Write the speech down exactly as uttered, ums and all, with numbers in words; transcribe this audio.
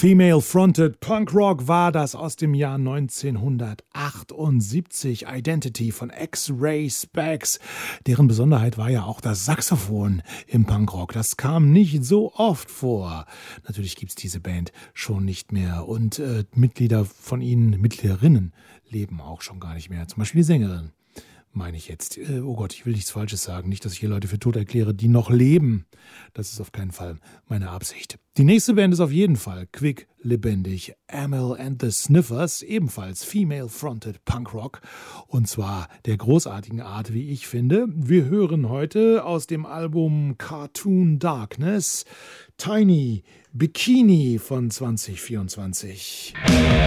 Female Fronted Punk Rock war das aus dem Jahr neunzehnhundertachtundsiebzig. Identity von X-Ray Spex. Deren Besonderheit war ja auch das Saxophon im Punkrock. Das kam nicht so oft vor. Natürlich gibt's diese Band schon nicht mehr. Und äh, Mitglieder von ihnen, Mitgliederinnen, leben auch schon gar nicht mehr. Zum Beispiel die Sängerin. Meine ich jetzt. Äh, oh Gott, ich will nichts Falsches sagen. Nicht, dass ich hier Leute für tot erkläre, die noch leben. Das ist auf keinen Fall meine Absicht. Die nächste Band ist auf jeden Fall quick, lebendig. Amyl and the Sniffers, ebenfalls Female-Fronted Punkrock. Und zwar der großartigen Art, wie ich finde. Wir hören heute aus dem Album Cartoon Darkness Tiny Bikini von zwanzig vierundzwanzig.